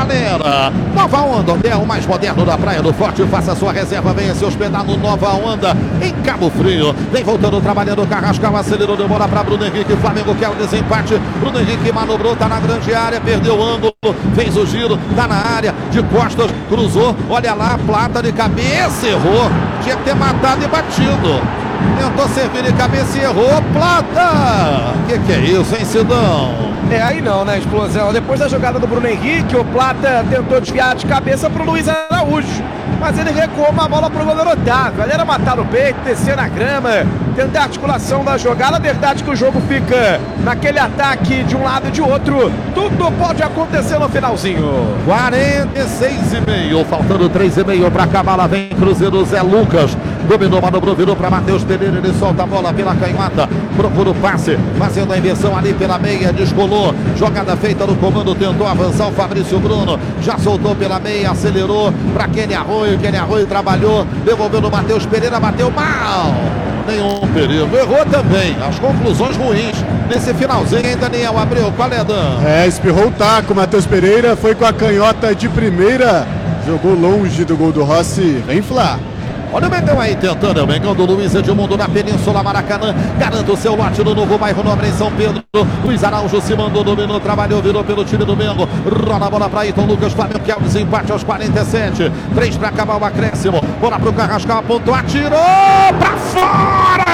galera. Nova Onda, hotel mais moderno da Praia do Forte. Faça sua reserva, venha se hospedar no Nova Onda, em Cabo Frio. Vem voltando, trabalhando o Carrascal, acelerou, deu bola para Bruno Henrique. Flamengo quer o desempate. Bruno Henrique manobrou, tá na grande área, perdeu o ângulo, fez o giro, tá na área, de costas, cruzou, olha lá, Plata de cabeça, errou. Tinha que ter matado e batido. Tentou servir de cabeça e errou. Plata! Que é isso, hein, Sidão? Aí não, né, explosão. Depois da jogada do Bruno Henrique, o Plata tentou desviar de cabeça pro Luiz Araújo, mas ele recuou uma bola pro goleiro Otávio. Ali era matar o peito, descer na grama, tentar a articulação da jogada. A verdade que o jogo fica naquele ataque de um lado e de outro. Tudo pode acontecer no finalzinho. 46,5, faltando 3,5 para acabar. Lá vem Cruzeiro, Zé Lucas dominou, manobrou, virou para Matheus Pereira. Ele solta a bola pela canhota, procura o passe, fazendo a inversão ali pela meia, descolou. Jogada feita no comando, tentou avançar o Fabrício Bruno, já soltou pela meia, acelerou para Kenny Arroio. Kenny Arroio trabalhou, devolveu no Matheus Pereira, bateu mal. Nenhum perigo, errou também. As conclusões ruins nesse finalzinho, hein, Daniel Abreu? Qual é, Dan? Espirrou o taco. Matheus Pereira foi com a canhota de primeira, jogou longe do gol do Rossi. Vem Flá. Olha o Mengão aí tentando, o Mengão do Luiz Edmundo na Península Maracanã. Garanta o seu lote no novo bairro Nobre em São Pedro. Luiz Araújo se mandou, dominou, trabalhou, virou pelo time do Mengo. Rola a bola para Ayrton Lucas, Flamengo quer o desempate aos 47. 3 para acabar o acréscimo. Bola para o Carrascal, apontou, atirou para fora!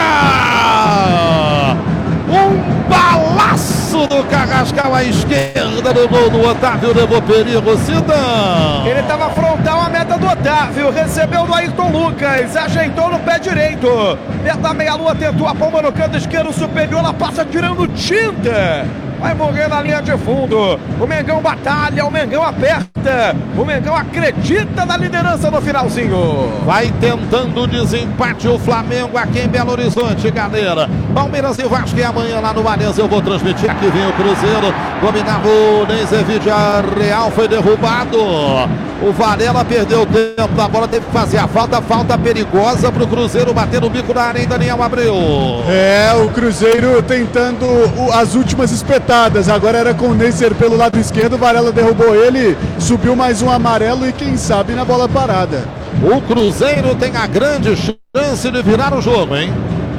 Um balaço do Carrascal à esquerda do gol do Otávio, levou perigo, Sidão. Ele estava frontal à meta do Otávio, recebeu do Ayrton Lucas, ajeitou no pé direito. Dentro da meia-lua, tentou a bomba no canto esquerdo superior, ela passa tirando tinta. Vai morrer na linha de fundo. O Mengão batalha, o Mengão aperta. O Mengão acredita na liderança no finalzinho. Vai tentando o desempate o Flamengo aqui em Belo Horizonte, galera. Palmeiras e Vasco e amanhã lá no Allianz eu vou transmitir. Aqui vem o Cruzeiro. Dominava o Nenzevidia Real, foi derrubado. O Varela perdeu o tempo da bola, teve que fazer a falta perigosa para o Cruzeiro bater no bico da área, hein, Daniel Abreu? O Cruzeiro tentando as últimas espetadas. Agora era com o Neisser pelo lado esquerdo, o Varela derrubou ele, subiu mais um amarelo e quem sabe na bola parada. O Cruzeiro tem a grande chance de virar o jogo, hein?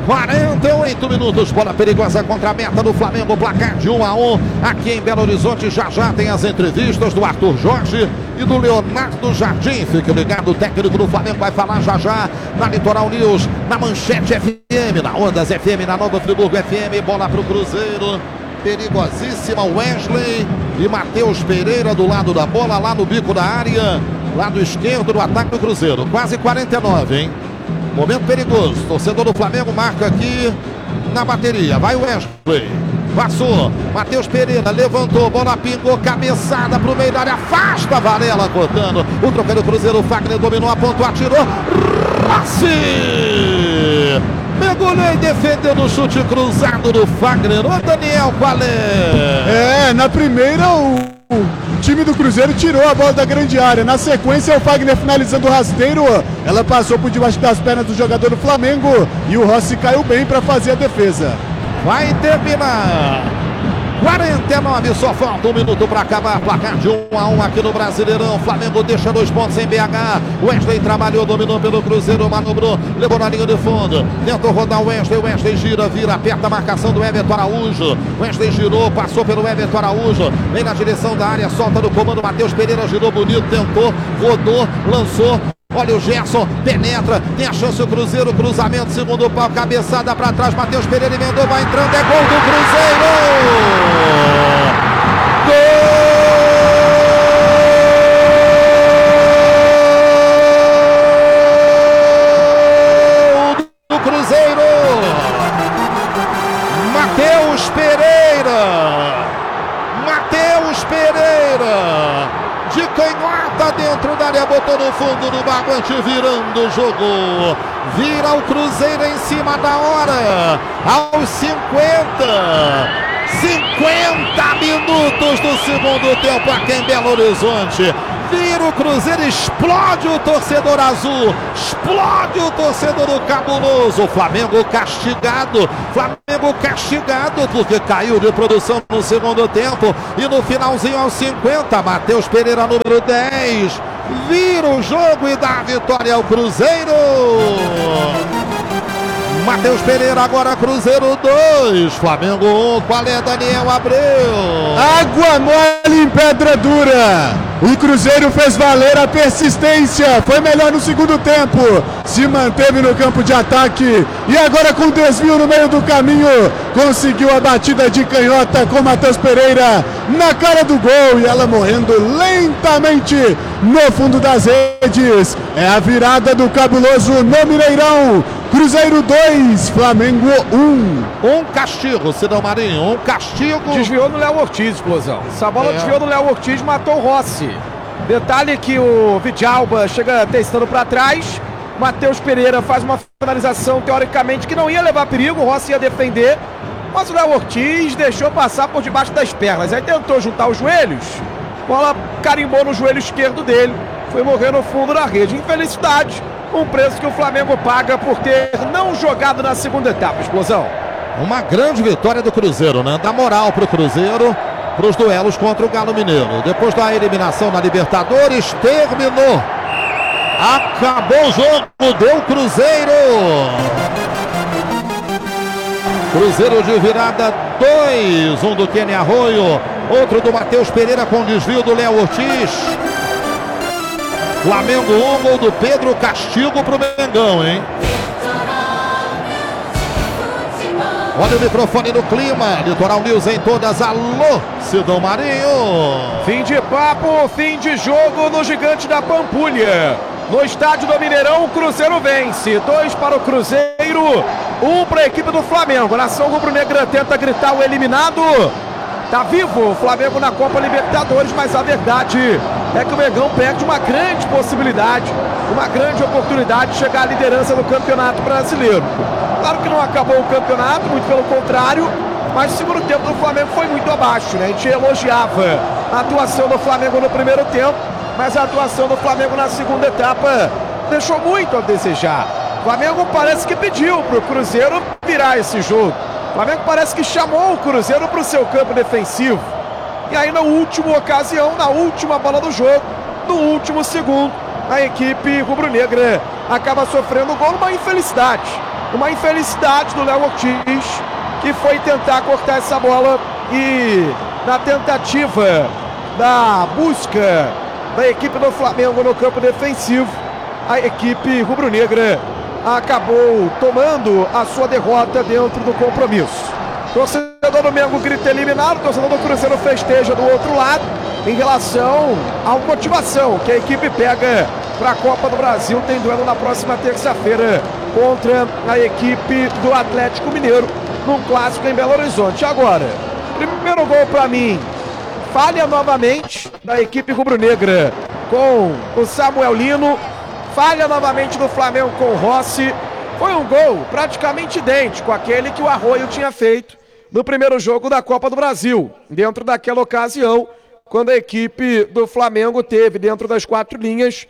48 minutos, bola perigosa contra a meta do Flamengo, placar de 1-1 aqui em Belo Horizonte. Já tem as entrevistas do Arthur Jorge e do Leonardo Jardim. Fique ligado, o técnico do Flamengo vai falar já na Litoral News, na Manchete FM, na Ondas FM, na Nova Friburgo FM. Bola para o Cruzeiro, perigosíssima. Wesley e Matheus Pereira do lado da bola, lá no bico da área, lado esquerdo do ataque do Cruzeiro. Quase 49, hein? Momento perigoso, torcedor do Flamengo marca aqui na bateria, vai o Wesley, passou, Matheus Pereira levantou, bola pingou, cabeçada pro meio da área, afasta Varela cortando, o troqueiro do Cruzeiro, o Fagner dominou, apontou, atirou, Rossi! Mergulhou e defendeu no chute cruzado do Fagner. Ô Daniel, qual é? Na primeira o time do Cruzeiro tirou a bola da grande área. Na sequência, o Fagner finalizando o rasteiro. Ela passou por debaixo das pernas do jogador do Flamengo e o Rossi caiu bem para fazer a defesa. Vai terminar. 49, só falta 1 minuto para acabar. Placar de 1-1 aqui no Brasileirão. Flamengo deixa 2 pontos em BH. Wesley trabalhou, dominou pelo Cruzeiro, manobrou, levou na linha de fundo. Tentou rodar o Wesley. Wesley gira, vira, aperta a marcação do Everton Araújo. Wesley girou, passou pelo Everton Araújo. Vem na direção da área, solta no comando. Matheus Pereira girou bonito, tentou, rodou, lançou. Olha o Gerson, penetra, tem a chance o Cruzeiro, cruzamento, segundo pau, cabeçada para trás, Matheus Pereira emendou, vai entrando, é gol do Cruzeiro! Gol do Cruzeiro! Matheus Pereira! Matheus Pereira! De canhota dentro da área, botou no fundo do barbante, virando o jogo. Vira o Cruzeiro em cima da hora. Aos 50 minutos do segundo tempo aqui em Belo Horizonte. vira o Cruzeiro, explode o torcedor azul, explode o torcedor do Cabuloso. Flamengo castigado porque caiu de produção no segundo tempo e no finalzinho aos 50, Matheus Pereira, número 10, vira o jogo e dá a vitória ao Cruzeiro. Matheus Pereira agora, Cruzeiro 2, Flamengo 1. Qual é, Daniel Abreu? Água mole em pedra dura. O Cruzeiro fez valer a persistência, foi melhor no segundo tempo, se manteve no campo de ataque e agora com desvio no meio do caminho, conseguiu a batida de canhota com Matheus Pereira na cara do gol e ela morrendo lentamente no fundo das redes. É a virada do Cabuloso no Mineirão. Cruzeiro 2, Flamengo 1. Um castigo, Sidão Marinho, um castigo. Desviou no Léo Ortiz, explosão. Essa bola desviou no Léo Ortiz, matou o Rossi. Detalhe que o Vidalba chega testando para trás. Matheus Pereira faz uma finalização, teoricamente, que não ia levar perigo. O Rossi ia defender. Mas o Léo Ortiz deixou passar por debaixo das pernas. Aí tentou juntar os joelhos. Bola carimbou no joelho esquerdo dele. Foi morrer no fundo da rede. Infelicidade. Um preço que o Flamengo paga por ter não jogado na segunda etapa, explosão. Uma grande vitória do Cruzeiro, né? Dá moral pro Cruzeiro, pros duelos contra o Galo Mineiro. Depois da eliminação na Libertadores, terminou. Acabou o jogo, deu Cruzeiro. Cruzeiro de virada 2, um do Kenny Arroio, outro do Matheus Pereira com desvio do Léo Ortiz. Flamengo 1, gol do Pedro, castigo pro Mengão, hein? Olha o microfone no clima, Litoral News em todas, alô, Sidão Marinho. Fim de papo, fim de jogo no Gigante da Pampulha. No estádio do Mineirão, o Cruzeiro vence. 2 para o Cruzeiro, 1 para a equipe do Flamengo. Nação rubro-negra tenta gritar o eliminado. Tá vivo o Flamengo na Copa Libertadores, mas a verdade é que o Mengão perde uma grande possibilidade, uma grande oportunidade de chegar à liderança do Campeonato Brasileiro. Claro que não acabou o campeonato, muito pelo contrário, mas o segundo tempo do Flamengo foi muito abaixo, né? A gente elogiava a atuação do Flamengo no primeiro tempo, mas a atuação do Flamengo na segunda etapa deixou muito a desejar. O Flamengo parece que pediu para o Cruzeiro virar esse jogo. O Flamengo parece que chamou o Cruzeiro para o seu campo defensivo. E aí na última ocasião, na última bola do jogo, no último segundo, a equipe rubro-negra acaba sofrendo um gol, uma infelicidade. Uma infelicidade do Léo Ortiz, que foi tentar cortar essa bola e na tentativa da busca da equipe do Flamengo no campo defensivo, a equipe rubro-negra acabou tomando a sua derrota dentro do compromisso. Torcedor do Mengo grita eliminado, torcedor do Cruzeiro festeja do outro lado em relação à motivação que a equipe pega para a Copa do Brasil. Tem duelo na próxima terça-feira contra a equipe do Atlético Mineiro num clássico em Belo Horizonte. Agora, primeiro gol para mim, falha novamente da equipe rubro-negra com o Samuel Lino. Falha novamente do Flamengo com o Rossi. Foi um gol praticamente idêntico àquele que o Arroio tinha feito no primeiro jogo da Copa do Brasil. Dentro daquela ocasião, quando a equipe do Flamengo teve, dentro das 4 linhas,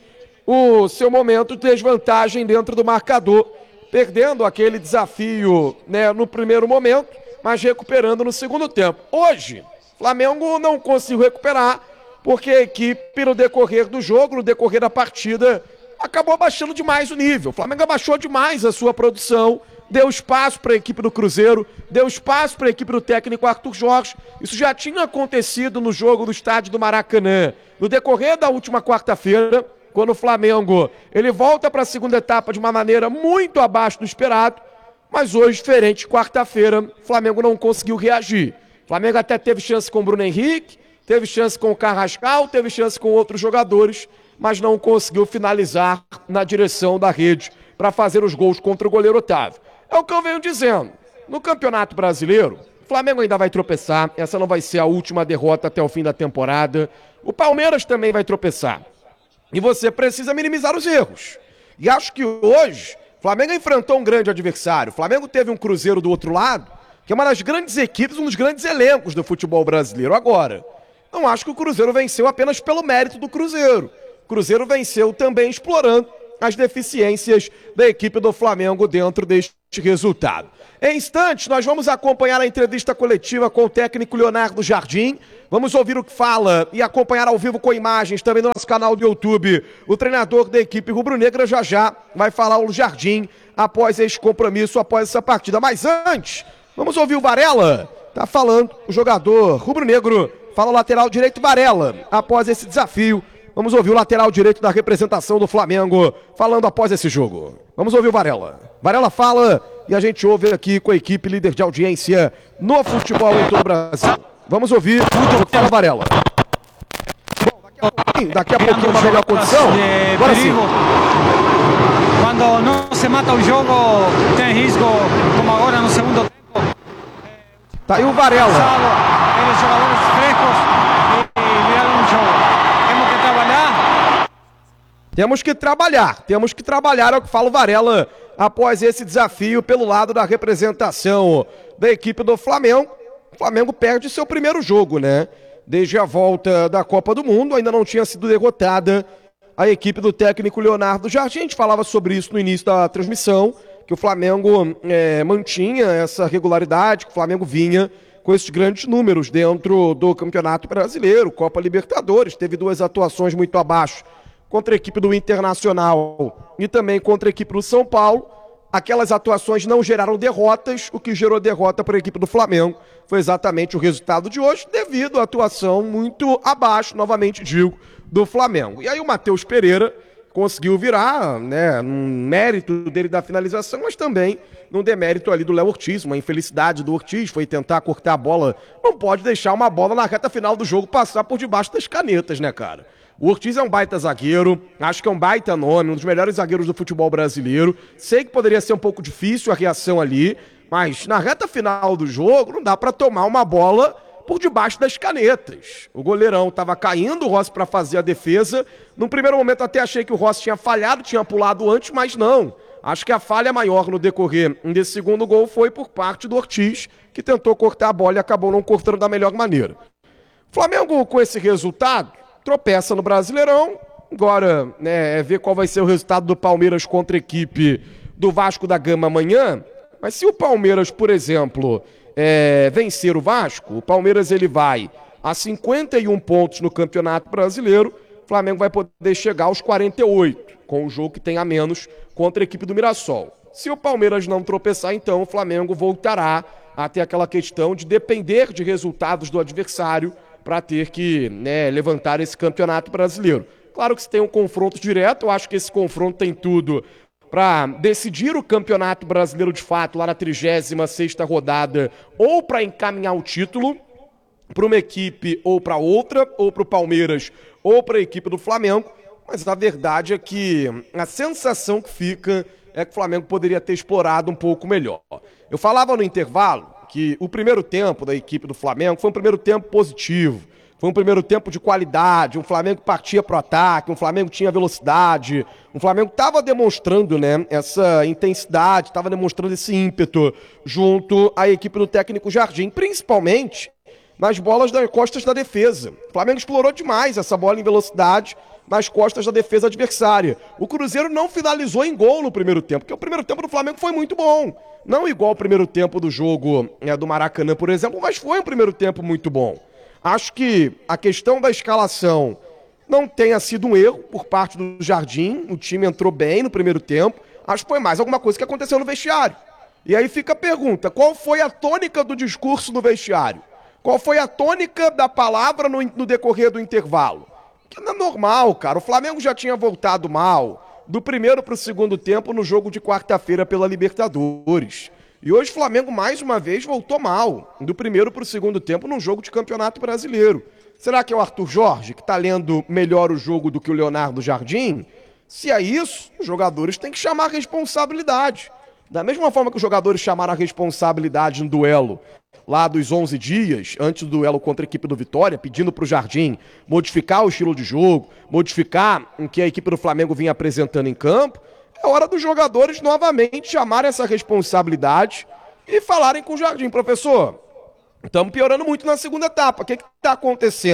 o seu momento de desvantagem dentro do marcador, perdendo aquele desafio, né, no primeiro momento, mas recuperando no segundo tempo. Hoje, o Flamengo não conseguiu recuperar, porque a equipe, no decorrer do jogo, no decorrer da partida, acabou abaixando demais o nível. O Flamengo abaixou demais a sua produção, deu espaço para a equipe do Cruzeiro, deu espaço para a equipe do técnico Arthur Jorge. Isso já tinha acontecido no jogo do estádio do Maracanã. No decorrer da última quarta-feira, quando o Flamengo ele volta para a segunda etapa de uma maneira muito abaixo do esperado, mas hoje, diferente, quarta-feira, o Flamengo não conseguiu reagir. O Flamengo até teve chance com o Bruno Henrique, teve chance com o Carrascal, teve chance com outros jogadores, mas não conseguiu finalizar na direção da rede para fazer os gols contra o goleiro Otávio. É o que eu venho dizendo. No Campeonato Brasileiro, o Flamengo ainda vai tropeçar. Essa não vai ser a última derrota até o fim da temporada. O Palmeiras também vai tropeçar. E você precisa minimizar os erros. E acho que hoje, o Flamengo enfrentou um grande adversário. O Flamengo teve um Cruzeiro do outro lado, que é uma das grandes equipes, um dos grandes elencos do futebol brasileiro. Agora, não acho que o Cruzeiro venceu apenas pelo mérito do Cruzeiro. O Cruzeiro venceu também explorando as deficiências da equipe do Flamengo dentro deste resultado. Em instantes, nós vamos acompanhar a entrevista coletiva com o técnico Leonardo Jardim. Vamos ouvir o que fala e acompanhar ao vivo com imagens também no nosso canal do YouTube. O treinador da equipe rubro-negra já vai falar o Jardim após este compromisso, após essa partida. Mas antes, vamos ouvir o Varela. Tá falando o jogador rubro-negro, fala o lateral direito Varela, após esse desafio. Vamos ouvir o lateral direito da representação do Flamengo falando após esse jogo. Vamos ouvir o Varela. Varela fala e a gente ouve aqui com a equipe líder de audiência no futebol em todo o Brasil. Vamos ouvir o que fala o Varela. Bom, daqui a pouquinho uma melhor condição. Agora sim. Quando não se mata o jogo, tem risco, como agora no segundo tempo. Tá aí o Varela. Eles jogadores frescos e viraram um jogo. Temos que trabalhar, é o que fala o Varela após esse desafio pelo lado da representação da equipe do Flamengo. O Flamengo perde seu primeiro jogo, né? Desde a volta da Copa do Mundo, ainda não tinha sido derrotada a equipe do técnico Leonardo Jardim. A gente falava sobre isso no início da transmissão, que o Flamengo mantinha essa regularidade, que o Flamengo vinha com esses grandes números dentro do Campeonato Brasileiro, Copa Libertadores, teve 2 atuações muito abaixo contra a equipe do Internacional e também contra a equipe do São Paulo. Aquelas atuações não geraram derrotas, o que gerou derrota para a equipe do Flamengo foi exatamente o resultado de hoje, devido à atuação muito abaixo, novamente digo, do Flamengo. E aí o Matheus Pereira conseguiu virar, né, um mérito dele da finalização, mas também num demérito ali do Léo Ortiz, uma infelicidade do Ortiz, foi tentar cortar a bola. Não pode deixar uma bola na reta final do jogo passar por debaixo das canetas, né, cara? O Ortiz é um baita zagueiro, acho que é um baita nome, um dos melhores zagueiros do futebol brasileiro. Sei que poderia ser um pouco difícil a reação ali, mas na reta final do jogo não dá pra tomar uma bola por debaixo das canetas. O goleirão estava caindo, o Rossi para fazer a defesa. Num primeiro momento até achei que o Rossi tinha falhado, tinha pulado antes, mas não. Acho que a falha maior no decorrer desse segundo gol foi por parte do Ortiz, que tentou cortar a bola e acabou não cortando da melhor maneira. O Flamengo, com esse resultado, tropeça no Brasileirão. Agora, né, ver qual vai ser o resultado do Palmeiras contra a equipe do Vasco da Gama amanhã. Mas se o Palmeiras, por exemplo, vencer o Vasco, o Palmeiras ele vai a 51 pontos no Campeonato Brasileiro, o Flamengo vai poder chegar aos 48, com o jogo que tem a menos contra a equipe do Mirassol. Se o Palmeiras não tropeçar, então o Flamengo voltará a ter aquela questão de depender de resultados do adversário para ter que, né, levantar esse Campeonato Brasileiro. Claro que se tem um confronto direto, eu acho que esse confronto tem tudo para decidir o Campeonato Brasileiro de fato lá na 36ª rodada, ou para encaminhar o título para uma equipe ou para outra, ou para o Palmeiras ou para a equipe do Flamengo, mas a verdade é que a sensação que fica é que o Flamengo poderia ter explorado um pouco melhor. Eu falava no intervalo que o primeiro tempo da equipe do Flamengo foi um primeiro tempo positivo, foi um primeiro tempo de qualidade, um Flamengo que partia para o ataque, um Flamengo que tinha velocidade, um Flamengo que estava demonstrando, né, essa intensidade, estava demonstrando esse ímpeto junto à equipe do técnico Jardim, principalmente nas bolas das costas da defesa. O Flamengo explorou demais essa bola em velocidade nas costas da defesa adversária. O Cruzeiro não finalizou em gol no primeiro tempo, porque o primeiro tempo do Flamengo foi muito bom. Não igual ao primeiro tempo do jogo do Maracanã, por exemplo, mas foi um primeiro tempo muito bom. Acho que a questão da escalação não tenha sido um erro por parte do Jardim. O time entrou bem no primeiro tempo. Acho que foi mais alguma coisa que aconteceu no vestiário. E aí fica a pergunta, qual foi a tônica do discurso no vestiário? Qual foi a tônica da palavra no decorrer do intervalo? Que não é normal, cara. O Flamengo já tinha voltado mal do primeiro para o segundo tempo no jogo de quarta-feira pela Libertadores. E hoje o Flamengo, mais uma vez, voltou mal do primeiro para o segundo tempo num jogo de Campeonato Brasileiro. Será que é o Arthur Jorge que está lendo melhor o jogo do que o Leonardo Jardim? Se é isso, os jogadores têm que chamar a responsabilidade. Da mesma forma que os jogadores chamaram a responsabilidade no duelo lá dos 11 dias, antes do duelo contra a equipe do Vitória, pedindo para o Jardim modificar o estilo de jogo, modificar o que a equipe do Flamengo vinha apresentando em campo, é hora dos jogadores novamente chamarem essa responsabilidade e falarem com o Jardim. Professor, estamos piorando muito na segunda etapa, o que está acontecendo?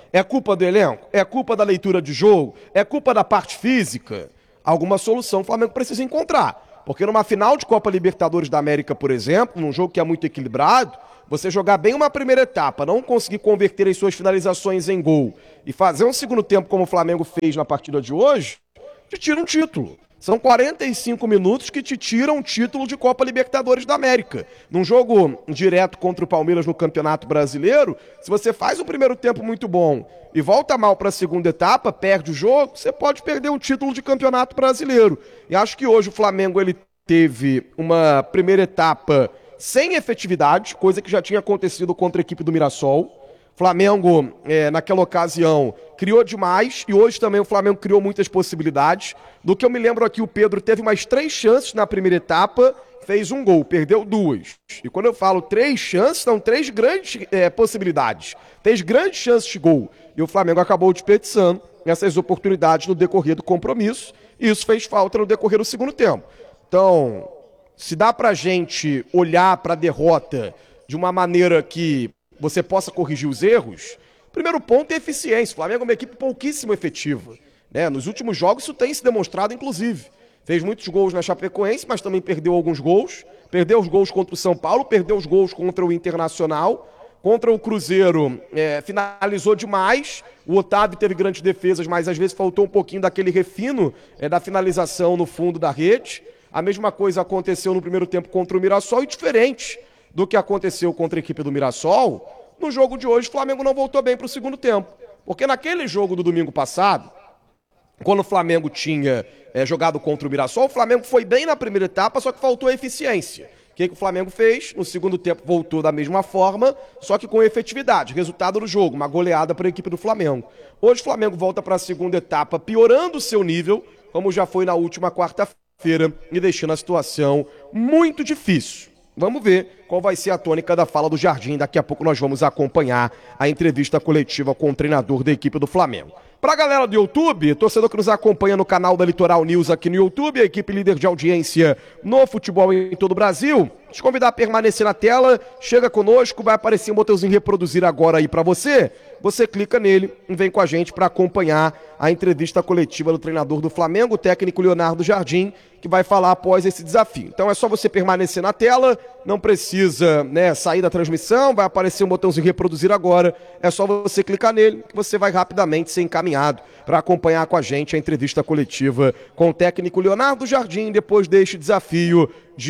É culpa do elenco? É culpa da leitura de jogo? É culpa da parte física? Alguma solução o Flamengo precisa encontrar. Porque numa final de Copa Libertadores da América, por exemplo, num jogo que é muito equilibrado, você jogar bem uma primeira etapa, não conseguir converter as suas finalizações em gol e fazer um segundo tempo como o Flamengo fez na partida de hoje, te tira um título. São 45 minutos que te tiram um título de Copa Libertadores da América. Num jogo direto contra o Palmeiras no Campeonato Brasileiro, se você faz um primeiro tempo muito bom e volta mal para a segunda etapa, perde o jogo, você pode perder um título de Campeonato Brasileiro. E acho que hoje o Flamengo ele teve uma primeira etapa sem efetividade, coisa que já tinha acontecido contra a equipe do Mirassol. Flamengo, naquela ocasião, criou demais e hoje também o Flamengo criou muitas possibilidades. Do que eu me lembro aqui, o Pedro teve mais 3 chances na primeira etapa, fez um gol, perdeu 2. E quando eu falo 3 chances, são 3 grandes possibilidades, 3 grandes chances de gol. E o Flamengo acabou desperdiçando essas oportunidades no decorrer do compromisso e isso fez falta no decorrer do segundo tempo. Então, se dá pra gente olhar pra derrota de uma maneira que você possa corrigir os erros, o primeiro ponto é eficiência. O Flamengo é uma equipe pouquíssimo efetiva, né? Nos últimos jogos isso tem se demonstrado, inclusive. Fez muitos gols na Chapecoense, mas também perdeu alguns gols. Perdeu os gols contra o São Paulo, perdeu os gols contra o Internacional. Contra o Cruzeiro, finalizou demais. O Otávio teve grandes defesas, mas às vezes faltou um pouquinho daquele refino da finalização no fundo da rede. A mesma coisa aconteceu no primeiro tempo contra o Mirassol e diferente do que aconteceu contra a equipe do Mirassol, no jogo de hoje o Flamengo não voltou bem para o segundo tempo. Porque naquele jogo do domingo passado, quando o Flamengo tinha jogado contra o Mirassol, o Flamengo foi bem na primeira etapa, só que faltou eficiência. O que o Flamengo fez? No segundo tempo voltou da mesma forma, só que com efetividade. Resultado do jogo, uma goleada para a equipe do Flamengo. Hoje o Flamengo volta para a segunda etapa, piorando o seu nível, como já foi na última quarta-feira, e deixando a situação muito difícil. Vamos ver qual vai ser a tônica da fala do Jardim. Daqui a pouco nós vamos acompanhar a entrevista coletiva com o treinador da equipe do Flamengo. Pra galera do YouTube, torcedor que nos acompanha no canal da Litoral News aqui no YouTube, a equipe líder de audiência no futebol em todo o Brasil, te convidar a permanecer na tela, chega conosco, vai aparecer um botãozinho reproduzir agora aí pra você. Você clica nele e vem com a gente para acompanhar a entrevista coletiva do treinador do Flamengo, o técnico Leonardo Jardim, que vai falar após esse desafio. Então é só você permanecer na tela, não precisa sair da transmissão, vai aparecer um botãozinho reproduzir agora, é só você clicar nele que você vai rapidamente ser encaminhado para acompanhar com a gente a entrevista coletiva com o técnico Leonardo Jardim, depois deste desafio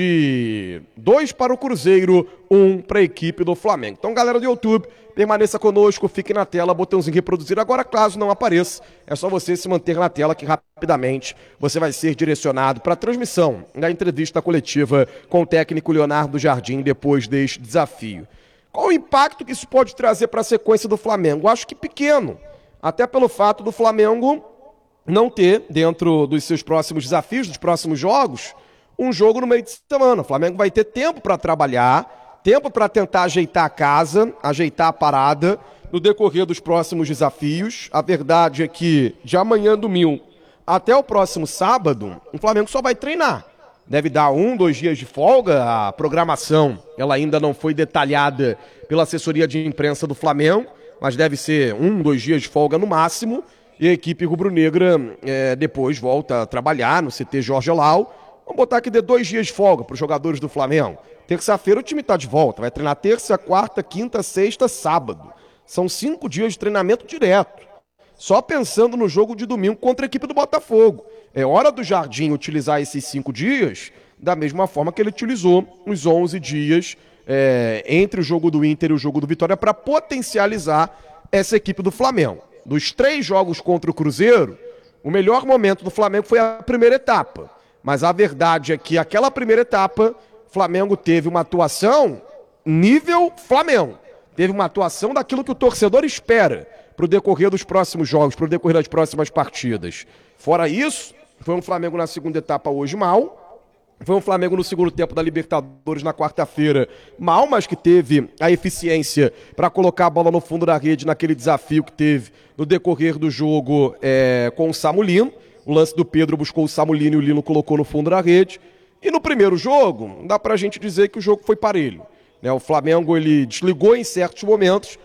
de 2 para o Cruzeiro, 1 para a equipe do Flamengo. Então, galera do YouTube, permaneça conosco, fique na tela, botãozinho reproduzir agora, caso não apareça, é só você se manter na tela que rapidamente você vai ser direcionado para a transmissão da entrevista coletiva com o técnico Leonardo Jardim depois deste desafio. Qual o impacto que isso pode trazer para a sequência do Flamengo? Acho que pequeno, até pelo fato do Flamengo não ter, dentro dos seus próximos desafios, dos próximos jogos, um jogo no meio de semana. O Flamengo vai ter tempo para trabalhar, tempo para tentar ajeitar a casa, ajeitar a parada no decorrer dos próximos desafios. A verdade é que de amanhã, domingo, até o próximo sábado, o Flamengo só vai treinar. Deve dar 1, 2 dias de folga. A programação ela ainda não foi detalhada pela assessoria de imprensa do Flamengo, mas deve ser 1, 2 dias de folga no máximo. E a equipe rubro-negra depois volta a trabalhar no CT Jorge Lau. Vamos botar que dê 2 dias de folga para os jogadores do Flamengo. Terça-feira o time está de volta. Vai treinar terça, quarta, quinta, sexta, sábado. São 5 dias de treinamento direto. Só pensando no jogo de domingo contra a equipe do Botafogo. É hora do Jardim utilizar esses 5 dias da mesma forma que ele utilizou os 11 dias entre o jogo do Inter e o jogo do Vitória para potencializar essa equipe do Flamengo. Dos 3 jogos contra o Cruzeiro, o melhor momento do Flamengo foi a primeira etapa. Mas a verdade é que aquela primeira etapa, o Flamengo teve uma atuação nível Flamengo. Teve uma atuação daquilo que o torcedor espera para o decorrer dos próximos jogos, para o decorrer das próximas partidas. Fora isso, foi um Flamengo na segunda etapa hoje mal. Foi um Flamengo no segundo tempo da Libertadores na quarta-feira mal, mas que teve a eficiência para colocar a bola no fundo da rede naquele desafio que teve no decorrer do jogo com o Samu Lino. O lance do Pedro buscou o Samu Lino e o Lino colocou no fundo da rede. E no primeiro jogo, dá pra gente dizer que o jogo foi parelho. O Flamengo ele desligou em certos momentos,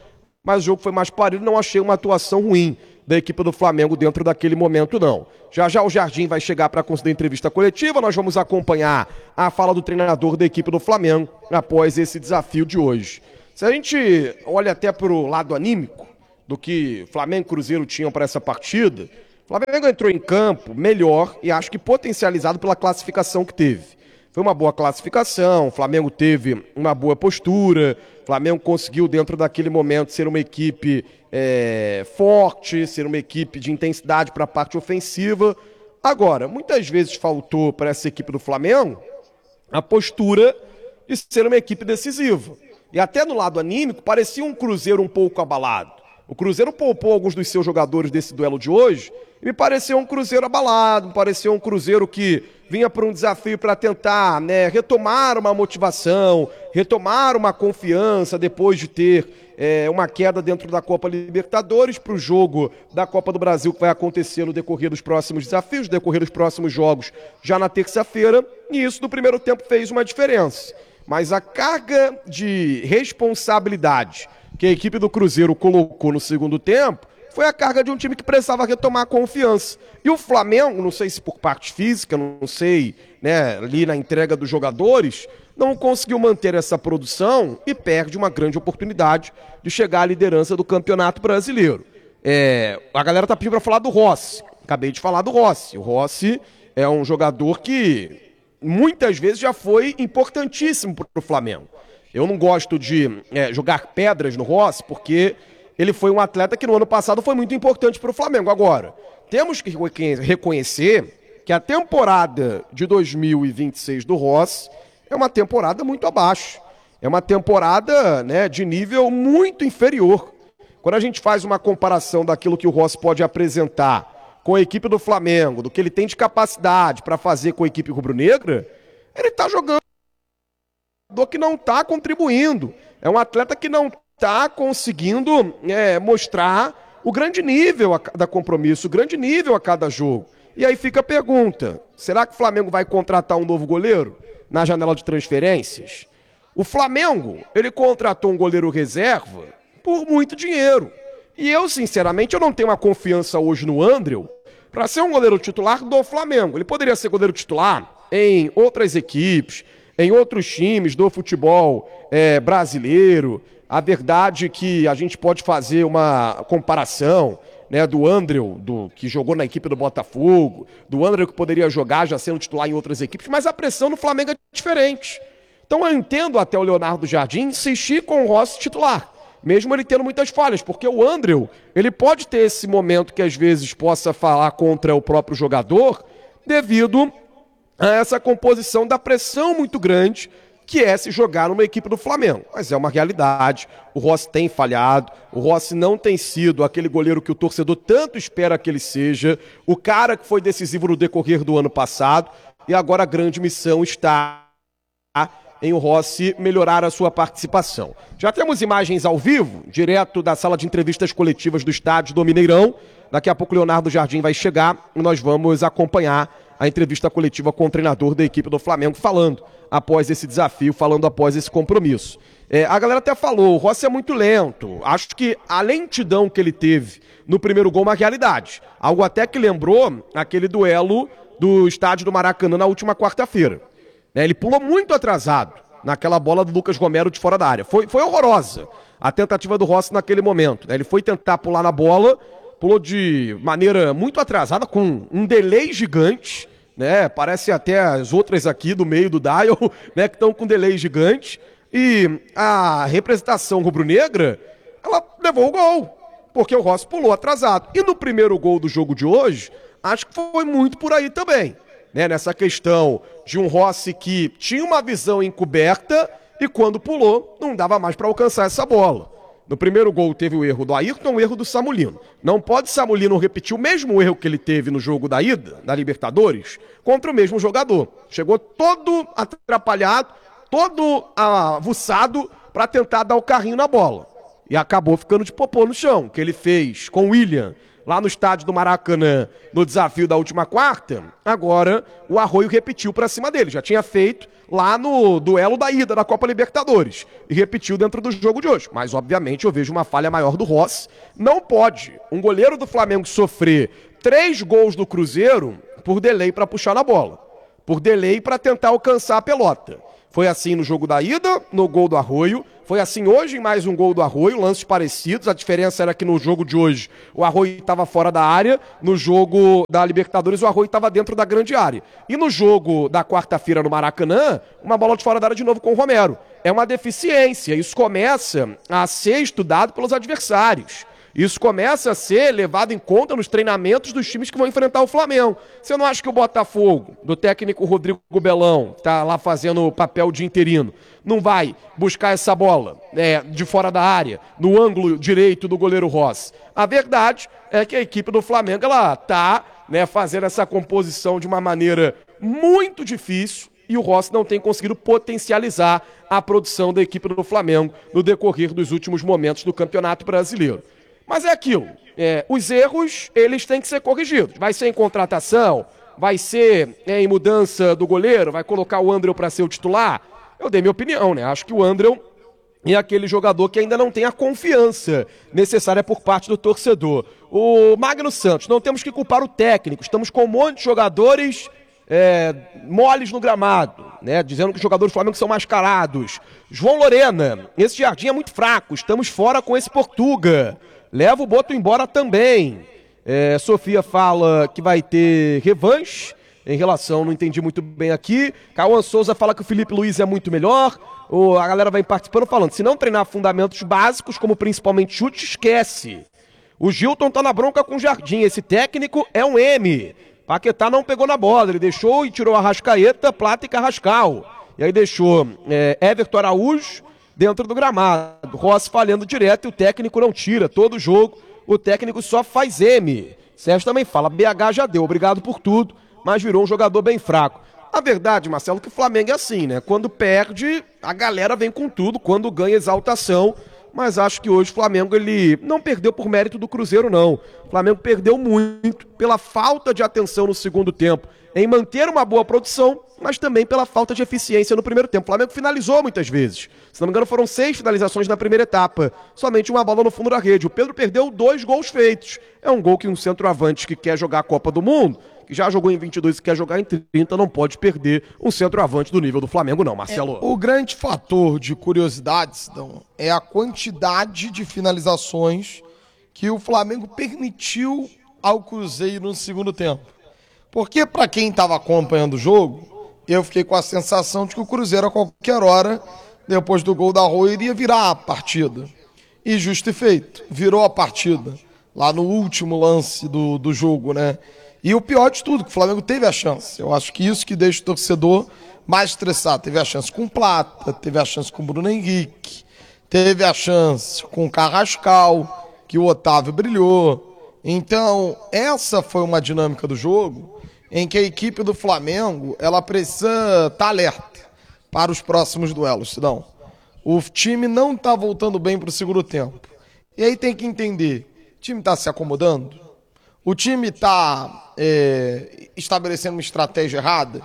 mas o jogo foi mais parelho, não achei uma atuação ruim da equipe do Flamengo dentro daquele momento, não. Já já o Jardim vai chegar para conceder entrevista coletiva, nós vamos acompanhar a fala do treinador da equipe do Flamengo após esse desafio de hoje. Se a gente olha até para o lado anímico do que Flamengo e Cruzeiro tinham para essa partida, o Flamengo entrou em campo melhor e acho que potencializado pela classificação que teve. Foi uma boa classificação, o Flamengo teve uma boa postura, o Flamengo conseguiu dentro daquele momento ser uma equipe forte, ser uma equipe de intensidade para a parte ofensiva. Agora, muitas vezes faltou para essa equipe do Flamengo a postura de ser uma equipe decisiva. E até no lado anímico parecia um Cruzeiro um pouco abalado. O Cruzeiro poupou alguns dos seus jogadores desse duelo de hoje e me pareceu um Cruzeiro abalado, me pareceu um Cruzeiro que vinha para um desafio para tentar, retomar uma motivação, retomar uma confiança depois de ter uma queda dentro da Copa Libertadores para o jogo da Copa do Brasil que vai acontecer no decorrer dos próximos desafios, no decorrer dos próximos jogos já na terça-feira, e isso no primeiro tempo fez uma diferença. Mas a carga de responsabilidade que a equipe do Cruzeiro colocou no segundo tempo foi a carga de um time que precisava retomar a confiança. E o Flamengo, não sei se por parte física, não sei, ali na entrega dos jogadores, não conseguiu manter essa produção e perde uma grande oportunidade de chegar à liderança do Campeonato Brasileiro. A galera tá pedindo para falar do Rossi. Acabei de falar do Rossi. O Rossi é um jogador que muitas vezes já foi importantíssimo para o Flamengo. Eu não gosto de jogar pedras no Rossi, porque ele foi um atleta que no ano passado foi muito importante para o Flamengo. Agora, temos que reconhecer que a temporada de 2026 do Rossi é uma temporada muito abaixo. É uma temporada de nível muito inferior. Quando a gente faz uma comparação daquilo que o Rossi pode apresentar com a equipe do Flamengo, do que ele tem de capacidade para fazer com a equipe rubro-negra, ele está jogando que não está contribuindo. É um atleta que não está conseguindo mostrar o grande nível da compromisso, o grande nível a cada jogo. E aí fica a pergunta, será que o Flamengo vai contratar um novo goleiro na janela de transferências? O Flamengo, ele contratou um goleiro reserva por muito dinheiro. E eu, sinceramente, eu não tenho uma confiança hoje no Andreu para ser um goleiro titular do Flamengo. Ele poderia ser goleiro titular em outras equipes, em outros times do futebol brasileiro. A verdade é que a gente pode fazer uma comparação do Andreu, que jogou na equipe do Botafogo, do Andreu que poderia jogar já sendo titular em outras equipes, mas a pressão no Flamengo é diferente. Então eu entendo até o Leonardo Jardim insistir com o Rossi titular, mesmo ele tendo muitas falhas, porque o Andreu, ele pode ter esse momento que às vezes possa falar contra o próprio jogador, devido a essa composição da pressão muito grande que é se jogar numa equipe do Flamengo. Mas é uma realidade, o Rossi tem falhado, o Rossi não tem sido aquele goleiro que o torcedor tanto espera que ele seja, o cara que foi decisivo no decorrer do ano passado, e agora a grande missão está em o Rossi melhorar a sua participação. Já temos imagens ao vivo, direto da sala de entrevistas coletivas do estádio do Mineirão. Daqui a pouco o Leonardo Jardim vai chegar e nós vamos acompanhar a entrevista coletiva com o treinador da equipe do Flamengo, falando após esse desafio, falando após esse compromisso. A galera até falou, o Rossi é muito lento. Acho que a lentidão que ele teve no primeiro gol é uma realidade. Algo até que lembrou aquele duelo do estádio do Maracanã na última quarta-feira. Ele pulou muito atrasado naquela bola do Lucas Romero de fora da área. Foi horrorosa a tentativa do Rossi naquele momento. Ele foi tentar pular na bola, pulou de maneira muito atrasada, com um delay gigante, parece até as outras aqui do meio do dial, que estão com delay gigante. E a representação rubro-negra, ela levou o gol, porque o Rossi pulou atrasado. E no primeiro gol do jogo de hoje, acho que foi muito por aí também. Nessa questão de um Rossi que tinha uma visão encoberta e quando pulou, não dava mais para alcançar essa bola. No primeiro gol teve o erro do Ayrton, o erro do Samulino. Não pode Samulino repetir o mesmo erro que ele teve no jogo da ida, da Libertadores, contra o mesmo jogador. Chegou todo atrapalhado, todo avuçado para tentar dar o carrinho na bola. E acabou ficando de popô no chão, que ele fez com o William lá no estádio do Maracanã, no desafio da última quarta, agora o Arroio repetiu pra cima dele. Já tinha feito lá no duelo da ida da Copa Libertadores e repetiu dentro do jogo de hoje. Mas, obviamente, eu vejo uma falha maior do Rossi. Não pode um goleiro do Flamengo sofrer 3 gols do Cruzeiro por delay pra puxar na bola, por delay pra tentar alcançar a pelota. Foi assim no jogo da ida, no gol do Arroio. Foi assim hoje em mais um gol do Arroio, lances parecidos. A diferença era que no jogo de hoje o Arroio estava fora da área. No jogo da Libertadores o Arroio estava dentro da grande área. E no jogo da quarta-feira no Maracanã, uma bola de fora da área de novo com o Romero. É uma deficiência. Isso começa a ser estudado pelos adversários. Isso começa a ser levado em conta nos treinamentos dos times que vão enfrentar o Flamengo. Você não acha que o Botafogo, do técnico Rodrigo Belão, tá lá fazendo o papel de interino, não vai buscar essa bola de fora da área, no ângulo direito do goleiro Rossi? A verdade é que a equipe do Flamengo ela tá fazendo essa composição de uma maneira muito difícil e o Rossi não tem conseguido potencializar a produção da equipe do Flamengo no decorrer dos últimos momentos do Campeonato Brasileiro. Mas é aquilo, os erros, eles têm que ser corrigidos. Vai ser em contratação, vai ser em mudança do goleiro, vai colocar o André para ser o titular. Eu dei minha opinião, Acho que o André é aquele jogador que ainda não tem a confiança necessária por parte do torcedor. O Magno Santos, não temos que culpar o técnico, estamos com um monte de jogadores moles no gramado, dizendo que os jogadores do Flamengo são mascarados. João Lorena, esse Jardim é muito fraco, estamos fora com esse Portuga. Leva o Boto embora também. Sofia fala que vai ter revanche em relação, não entendi muito bem aqui. Cauã Souza fala que o Felipe Luiz é muito melhor. A galera vai participando falando, se não treinar fundamentos básicos, como principalmente chute, esquece. O Gilton tá na bronca com o Jardim, esse técnico é um M. Paquetá não pegou na bola, ele deixou e tirou Arrascaeta, Plata e Carrascal. E aí deixou Everton Araújo dentro do gramado. Rossi falhando direto e o técnico não tira. Todo jogo o técnico só faz M. Sérgio também fala, BH já deu, obrigado por tudo, mas virou um jogador bem fraco. A verdade, Marcelo, que o Flamengo é assim, Quando perde, a galera vem com tudo, quando ganha exaltação. Mas acho que hoje o Flamengo ele não perdeu por mérito do Cruzeiro, não. O Flamengo perdeu muito pela falta de atenção no segundo tempo, em manter uma boa produção, mas também pela falta de eficiência no primeiro tempo. O Flamengo finalizou muitas vezes. Se não me engano, foram 6 finalizações na primeira etapa. Somente uma bola no fundo da rede. O Pedro perdeu 2 gols feitos. É um gol que um centroavante que quer jogar a Copa do Mundo, que já jogou em 22 e quer jogar em 30, não pode perder um centroavante do nível do Flamengo, não, Marcelo. O grande fator de curiosidade, Sidão, é a quantidade de finalizações que o Flamengo permitiu ao Cruzeiro no segundo tempo. Porque, para quem estava acompanhando o jogo, eu fiquei com a sensação de que o Cruzeiro, a qualquer hora, depois do gol da Arroio, iria virar a partida. E justo e feito, virou a partida, lá no último lance do jogo, E o pior de tudo, que o Flamengo teve a chance. Eu acho que isso que deixa o torcedor mais estressado. Teve a chance com o Plata, teve a chance com o Bruno Henrique, teve a chance com o Carrascal, que o Otávio brilhou. Então, essa foi uma dinâmica do jogo em que a equipe do Flamengo, ela precisa estar alerta para os próximos duelos, Sidão. O time não está voltando bem para o segundo tempo. E aí tem que entender, o time está se acomodando? O time está estabelecendo uma estratégia errada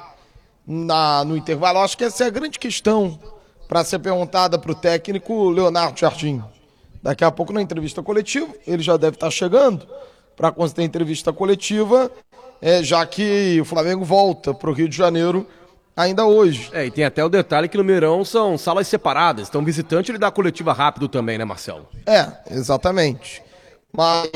no intervalo? Eu acho que essa é a grande questão para ser perguntada para o técnico Leonardo Jardim. Daqui a pouco na entrevista coletiva, ele já deve estar chegando para conceder a entrevista coletiva, já que o Flamengo volta para o Rio de Janeiro ainda hoje. E tem até o detalhe que no Mineirão são salas separadas, então o visitante ele dá a coletiva rápido também, Marcelo? Exatamente. Mas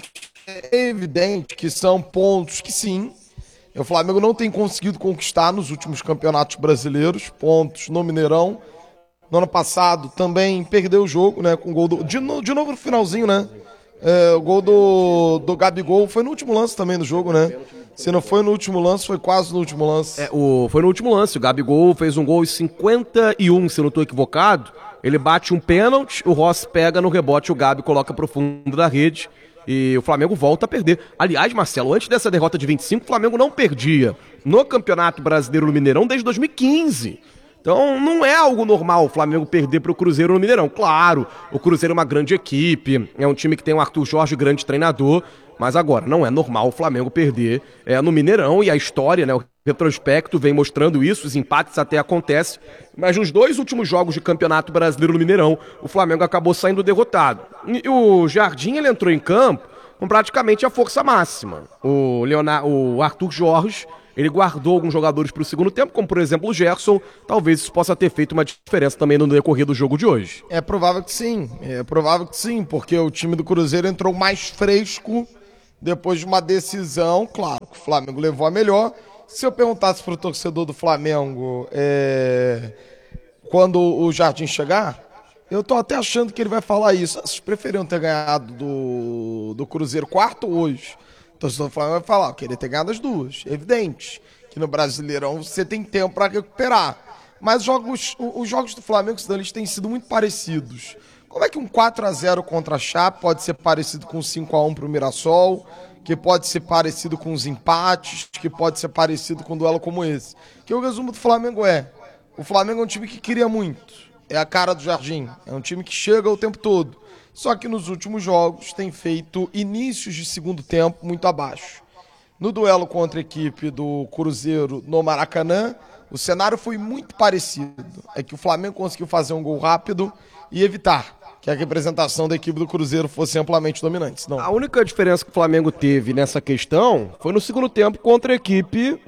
é evidente que são pontos que sim, o Flamengo não tem conseguido conquistar nos últimos campeonatos brasileiros, pontos no Mineirão. No ano passado também perdeu o jogo, com o gol de novo no finalzinho, o gol do Gabigol foi no último lance também do jogo, Se não foi no último lance, foi quase no último lance. Foi no último lance, o Gabigol fez um gol em 51, se eu não estou equivocado. Ele bate um pênalti, o Rossi pega no rebote, o Gabi coloca pro fundo da rede e o Flamengo volta a perder. Aliás, Marcelo, antes dessa derrota de 25, o Flamengo não perdia no Campeonato Brasileiro no Mineirão desde 2015. Então não é algo normal o Flamengo perder para o Cruzeiro no Mineirão. Claro, o Cruzeiro é uma grande equipe, é um time que tem o Arthur Jorge, grande treinador, mas agora não é normal o Flamengo perder no Mineirão, e a história, né, o retrospecto vem mostrando isso, os empates até acontecem, mas nos 2 últimos jogos de Campeonato Brasileiro no Mineirão, o Flamengo acabou saindo derrotado. E o Jardim, ele entrou em campo com praticamente a força máxima. O Arthur Jorge, ele guardou alguns jogadores para o segundo tempo, como por exemplo o Gerson. Talvez isso possa ter feito uma diferença também no decorrer do jogo de hoje. É provável que sim, porque o time do Cruzeiro entrou mais fresco depois de uma decisão. Claro que o Flamengo levou a melhor. Se eu perguntasse para o torcedor do Flamengo quando o Jardim chegar, eu tô até achando que ele vai falar isso. Vocês preferiam ter ganhado do Cruzeiro quarto hoje? O torcedor do Flamengo vai falar, eu queria ter ganhado as duas. É evidente que no Brasileirão você tem tempo para recuperar. Mas os jogos do Flamengo eles têm sido muito parecidos. Como é que um 4-0 contra a Chape pode ser parecido com um 5-1 para o Mirassol, que pode ser parecido com os empates, que pode ser parecido com um duelo como esse? Que o resumo do Flamengo o Flamengo é um time que cria muito. É a cara do Jardim. É um time que chega o tempo todo. Só que nos últimos jogos tem feito inícios de segundo tempo muito abaixo. No duelo contra a equipe do Cruzeiro no Maracanã, o cenário foi muito parecido. É que o Flamengo conseguiu fazer um gol rápido e evitar que a representação da equipe do Cruzeiro fosse amplamente dominante. Senão... A única diferença que o Flamengo teve nessa questão foi no segundo tempo contra a equipe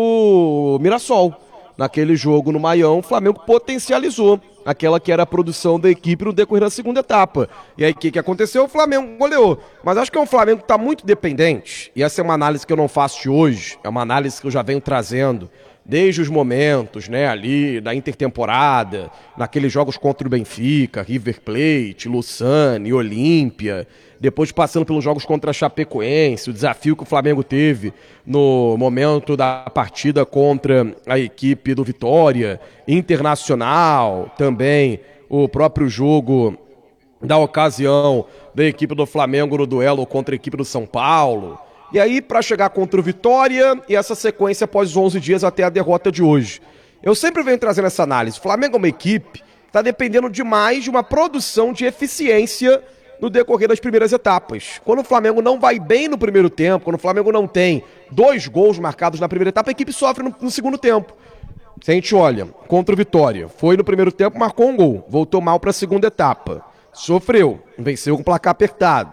do Mirassol. Naquele jogo no Maião, o Flamengo potencializou aquela que era a produção da equipe no decorrer da segunda etapa. E aí o que aconteceu? O Flamengo goleou. Mas acho que é um Flamengo que está muito dependente, e essa é uma análise que eu não faço de hoje, é uma análise que eu já venho trazendo desde os momentos, né, ali da intertemporada, naqueles jogos contra o Benfica, River Plate, Lausanne, Olímpia, depois passando pelos jogos contra a Chapecoense, o desafio que o Flamengo teve no momento da partida contra a equipe do Vitória, Internacional, também o próprio jogo da ocasião da equipe do Flamengo no duelo contra a equipe do São Paulo. E aí, para chegar contra o Vitória e essa sequência após os 11 dias até a derrota de hoje. Eu sempre venho trazendo essa análise. O Flamengo é uma equipe que está dependendo demais de uma produção de eficiência no decorrer das primeiras etapas. Quando o Flamengo não vai bem no primeiro tempo, quando o Flamengo não tem 2 gols marcados na primeira etapa, a equipe sofre no segundo tempo. Se a gente olha, contra o Vitória, foi no primeiro tempo, marcou um gol, voltou mal para a segunda etapa. Sofreu, venceu com placar apertado.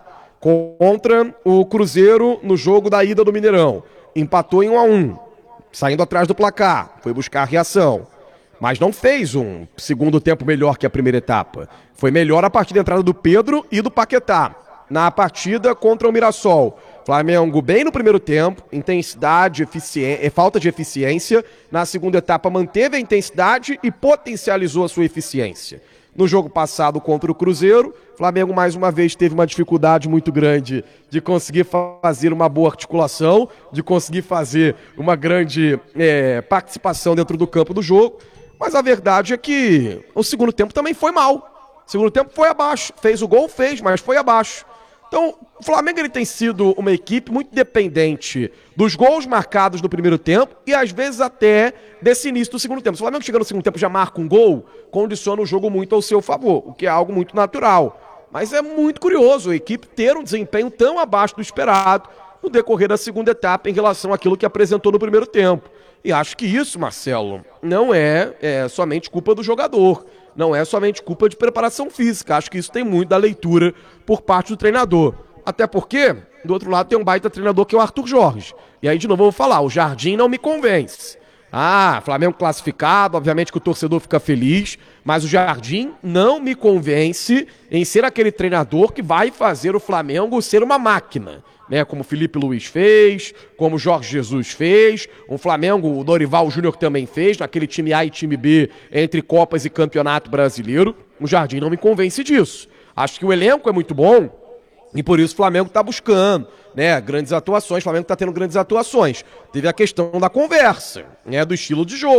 Contra o Cruzeiro no jogo da ida do Mineirão. Empatou em 1-1, saindo atrás do placar, foi buscar a reação. Mas não fez um segundo tempo melhor que a primeira etapa. Foi melhor a partir da entrada do Pedro e do Paquetá. Na partida contra o Mirassol, Flamengo bem no primeiro tempo, intensidade, falta de eficiência. Na segunda etapa manteve a intensidade e potencializou a sua eficiência. No jogo passado contra o Cruzeiro, Flamengo mais uma vez teve uma dificuldade muito grande de conseguir fazer uma boa articulação, de conseguir fazer uma grande participação dentro do campo do jogo. Mas a verdade é que o segundo tempo também foi mal. O segundo tempo foi abaixo. Fez o gol, mas foi abaixo. Então, o Flamengo ele tem sido uma equipe muito dependente dos gols marcados no primeiro tempo e às vezes até desse início do segundo tempo. Se o Flamengo chega no segundo tempo já marca um gol, condiciona o jogo muito ao seu favor, o que é algo muito natural. Mas é muito curioso a equipe ter um desempenho tão abaixo do esperado no decorrer da segunda etapa em relação àquilo que apresentou no primeiro tempo. E acho que isso, Marcelo, não é somente culpa do jogador. Não é somente culpa de preparação física. Acho que isso tem muito da leitura por parte do treinador. Até porque, do outro lado, tem um baita treinador que é o Arthur Jorge. E aí, de novo, eu vou falar, o Jardim não me convence. Flamengo classificado, obviamente que o torcedor fica feliz, mas o Jardim não me convence em ser aquele treinador que vai fazer o Flamengo ser uma máquina. Como o Felipe Luiz fez, como o Jorge Jesus fez, o Flamengo, o Dorival Júnior também fez, naquele time A e time B, entre Copas e Campeonato Brasileiro. O Jardim não me convence disso. Acho que o elenco é muito bom e por isso o Flamengo está buscando, grandes atuações. O Flamengo está tendo grandes atuações. Teve a questão da conversa, do estilo de jogo.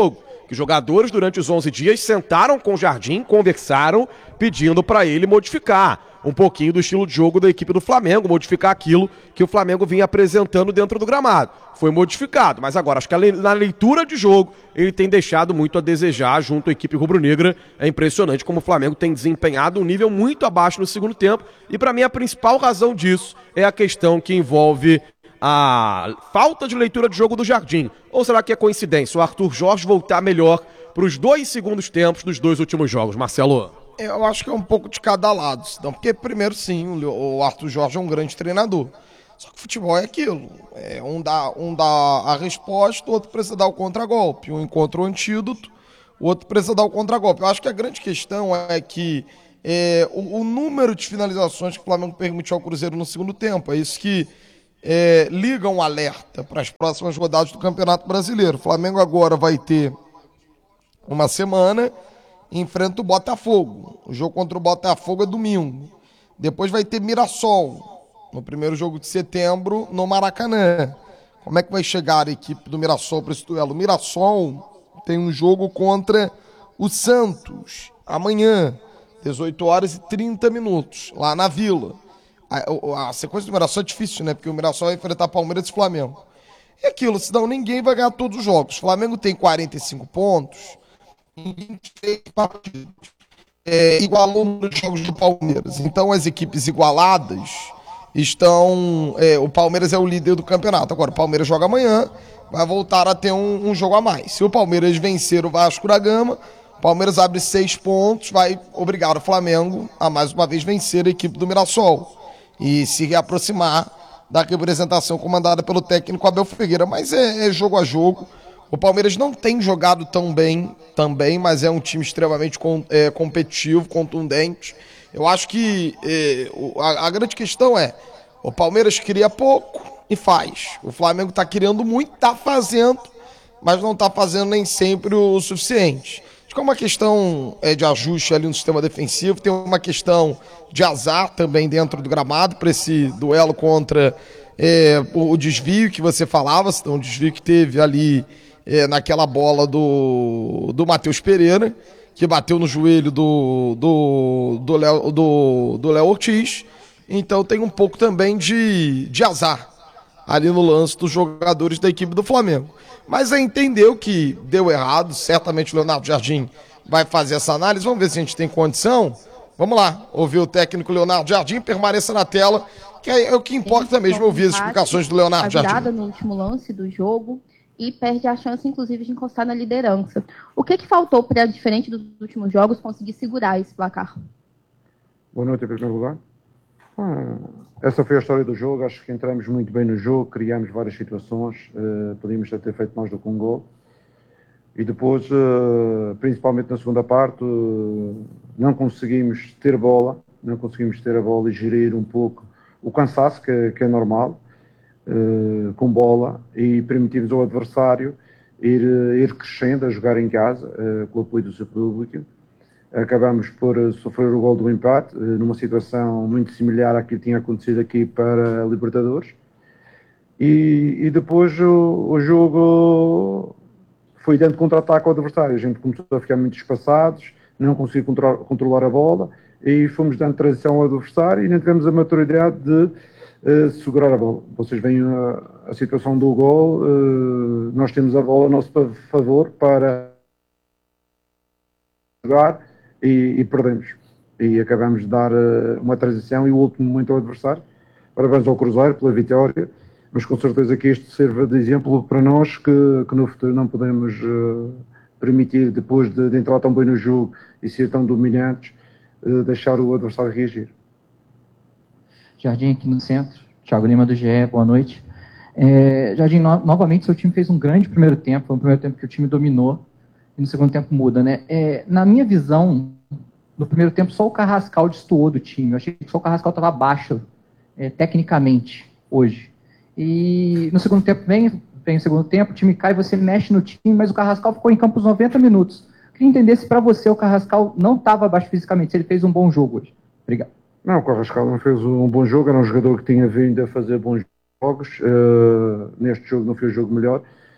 que jogadores durante os 11 dias sentaram com o Jardim, conversaram, pedindo para ele modificar um pouquinho do estilo de jogo da equipe do Flamengo, modificar aquilo que o Flamengo vinha apresentando dentro do gramado. Foi modificado, mas agora acho que na leitura de jogo ele tem deixado muito a desejar junto à equipe rubro-negra. É impressionante como o Flamengo tem desempenhado um nível muito abaixo no segundo tempo, e para mim a principal razão disso é a questão que envolve a falta de leitura de jogo do Jardim. Ou será que é coincidência o Arthur Jorge voltar melhor para os 2 segundos tempos dos 2 últimos jogos, Marcelo? Eu acho que é um pouco de cada lado, não, porque primeiro sim, o Arthur Jorge é um grande treinador. Só que futebol é aquilo. Um dá a resposta, o outro precisa dar o contragolpe. Um encontra o antídoto, o outro precisa dar o contragolpe. Eu acho que a grande questão é que o número de finalizações que o Flamengo permitiu ao Cruzeiro no segundo tempo. É isso que liga um alerta para as próximas rodadas do Campeonato Brasileiro. O Flamengo agora vai ter uma semana, enfrenta o Botafogo. O jogo contra o Botafogo é domingo. Depois vai ter Mirassol, no primeiro jogo de setembro, no Maracanã. Como é que vai chegar a equipe do Mirassol para esse duelo? O Mirassol tem um jogo contra o Santos, amanhã, 18h30, lá na Vila. A sequência do Mirassol é difícil, né? Porque o Mirassol vai enfrentar Palmeiras e Flamengo. E aquilo, senão ninguém vai ganhar todos os jogos. O Flamengo tem 45 pontos em 23 partidos. Igualou nos jogos do Palmeiras. Então as equipes igualadas estão... o Palmeiras é o líder do campeonato. Agora o Palmeiras joga amanhã, vai voltar a ter um jogo a mais. Se o Palmeiras vencer o Vasco da Gama, o Palmeiras abre 6 pontos, vai obrigar o Flamengo a mais uma vez vencer a equipe do Mirassol e se reaproximar da representação comandada pelo técnico Abel Ferreira. Mas é jogo a jogo. O Palmeiras não tem jogado tão bem também, mas é um time extremamente competitivo, contundente. Eu acho que a grande questão é: o Palmeiras cria pouco e faz. O Flamengo está criando muito, está fazendo, mas não está fazendo nem sempre o suficiente. Acho que é uma questão de ajuste ali no sistema defensivo, tem uma questão de azar também dentro do gramado para esse duelo contra o desvio que você falava, um desvio que teve ali naquela bola do Matheus Pereira, que bateu no joelho do Léo Ortiz. Então tem um pouco também de azar ali no lance dos jogadores da equipe do Flamengo. Mas entendeu que deu errado, certamente o Leonardo Jardim vai fazer essa análise. Vamos ver se a gente tem condição. Vamos lá, ouvir o técnico Leonardo Jardim, permaneça na tela, que é o que importa mesmo, ouvir as explicações do Leonardo Jardim. A virada no último lance do jogo e perde a chance, inclusive, de encostar na liderança. O que faltou para, diferente dos últimos jogos, conseguir segurar esse placar? Boa noite, em primeiro lugar. Essa foi a história do jogo. Acho que entramos muito bem no jogo, criámos várias situações, podíamos ter feito mais do que um gol. E depois, principalmente na segunda parte, não conseguimos ter a bola e gerir um pouco o cansaço, que é normal, com bola, e permitimos ao adversário ir crescendo, a jogar em casa, com o apoio do seu público. Acabamos por sofrer o gol do empate, numa situação muito similar à que tinha acontecido aqui para a Libertadores. E depois o jogo foi dando contra-ataque ao adversário. A gente começou a ficar muito espaçados, não conseguiu controlar a bola, e fomos dando transição ao adversário e não tivemos a maturidade de segurar a bola. Vocês veem a situação do gol, nós temos a bola a nosso favor para jogar, e perdemos. E acabamos de dar uma transição e o último momento ao adversário. Parabéns ao Cruzeiro pela vitória, mas com certeza que isto serve de exemplo para nós, que no futuro não podemos permitir, depois de entrar tão bem no jogo e ser tão dominantes, deixar o adversário reagir. Jardim aqui no centro, Thiago Lima do GE, boa noite. Jardim, novamente seu time fez um grande primeiro tempo, foi um primeiro tempo que o time dominou, e no segundo tempo muda, né? Na minha visão, no primeiro tempo, só o Carrascal destoou do time. Eu achei que só o Carrascal estava abaixo, tecnicamente, hoje. E no segundo tempo, vem o segundo tempo, o time cai, você mexe no time, mas o Carrascal ficou em campo os 90 minutos. Queria entender se para você o Carrascal não estava abaixo fisicamente, se ele fez um bom jogo hoje. Obrigado. Não, o Carrascal não fez um bom jogo, era um jogador que tinha vindo a fazer bons jogos. Neste jogo não fez o jogo melhor,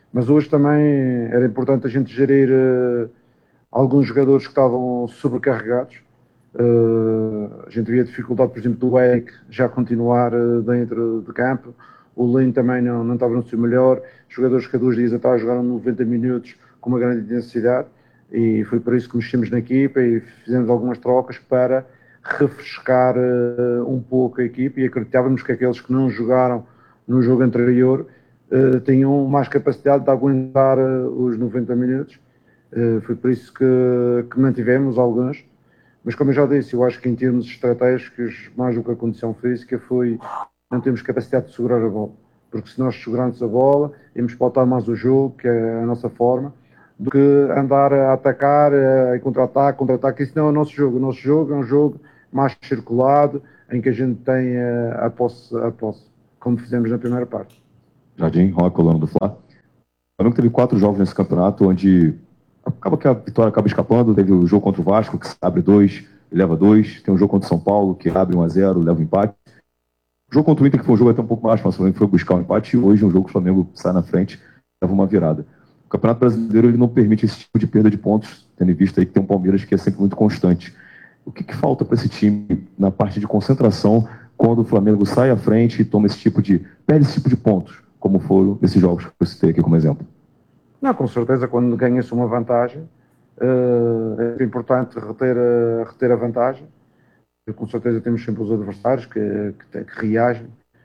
Mas hoje também era importante a gente gerir alguns jogadores que estavam sobrecarregados. A gente via dificuldade, por exemplo, do Eric já continuar dentro de campo. O Lin também não estava no seu melhor. Jogadores que há 2 dias atrás jogaram 90 minutos com uma grande intensidade, e foi por isso que mexemos na equipa e fizemos algumas trocas para refrescar um pouco a equipa, e acreditávamos que aqueles que não jogaram no jogo anterior tinham mais capacidade de aguentar os 90 minutos. Foi por isso que mantivemos alguns, mas como eu já disse, eu acho que em termos estratégicos, mais do que a condição física, não temos capacidade de segurar a bola, porque se nós segurarmos a bola, íamos pautar mais o jogo, que é a nossa forma, do que andar a atacar, a contra-ataque. Isso não é o nosso jogo. O nosso jogo é um jogo mais circulado, em que a gente tem a posse, como fizemos na primeira parte. Jardim, Roque, Colano do Fla. O Flamengo teve 4 jogos nesse campeonato, onde acaba que a vitória acaba escapando. Teve o jogo contra o Vasco, que abre 2 e leva 2. Tem o jogo contra o São Paulo, que abre 1-0, leva um empate. O jogo contra o Inter, que foi um jogo até um pouco mais, mas o Flamengo foi buscar um empate, e hoje é um jogo que o Flamengo sai na frente, leva uma virada. O Campeonato Brasileiro ele não permite esse tipo de perda de pontos, tendo em vista aí que tem um Palmeiras que é sempre muito constante. O que falta para esse time na parte de concentração quando o Flamengo sai à frente e perde esse tipo de pontos, como foram esses jogos que eu citei aqui como exemplo? Não, com certeza, quando ganha-se uma vantagem, é importante reter a vantagem. Com certeza temos sempre os adversários que reagem.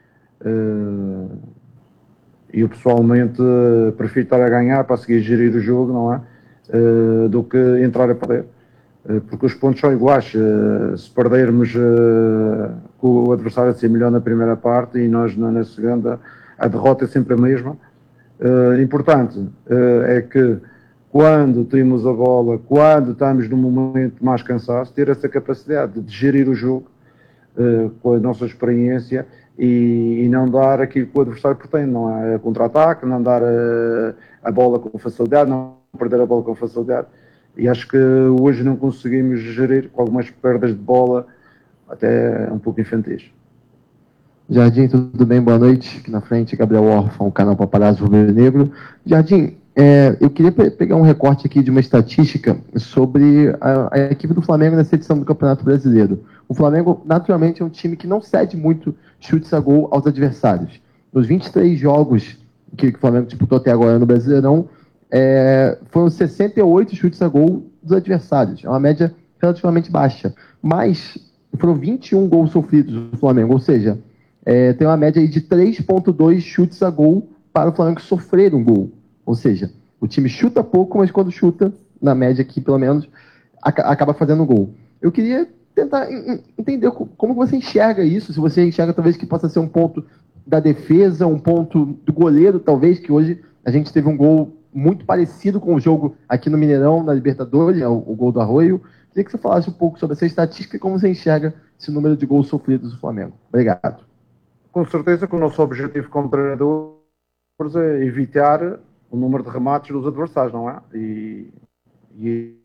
E eu pessoalmente prefiro estar a ganhar para seguir gerir o jogo, não é? Do que entrar a perder. Porque os pontos são iguais. Se perdermos com o adversário a ser melhor na primeira parte e nós na segunda, a derrota é sempre a mesma. Importante é que quando temos a bola, quando estamos num momento mais cansados, ter essa capacidade de gerir o jogo com a nossa experiência e não dar aquilo que o adversário pretende, não é contra-ataque, não dar a bola com facilidade, não perder a bola com facilidade. E acho que hoje não conseguimos gerir, com algumas perdas de bola até um pouco infantis. Jardim, tudo bem? Boa noite. Aqui na frente, Gabriel Orfão, canal Paparazzo Rubro Negro. Jardim, eu queria pegar um recorte aqui de uma estatística sobre a equipe do Flamengo nessa edição do Campeonato Brasileiro. O Flamengo, naturalmente, é um time que não cede muito chutes a gol aos adversários. Nos 23 jogos que o Flamengo disputou até agora no Brasileirão, foram 68 chutes a gol dos adversários. É uma média relativamente baixa. Mas foram 21 gols sofridos do Flamengo, ou seja, tem uma média aí de 3,2 chutes a gol para o Flamengo sofrer um gol. Ou seja, o time chuta pouco, mas quando chuta, na média aqui pelo menos, acaba fazendo um gol. Eu queria tentar entender como você enxerga isso, se você enxerga talvez que possa ser um ponto da defesa, um ponto do goleiro, talvez, que hoje a gente teve um gol muito parecido com o jogo aqui no Mineirão, na Libertadores, o gol do Arroio. Queria que você falasse um pouco sobre essa estatística e como você enxerga esse número de gols sofridos do Flamengo. Obrigado. Com certeza que o nosso objetivo como treinador é evitar o número de remates dos adversários, não é? E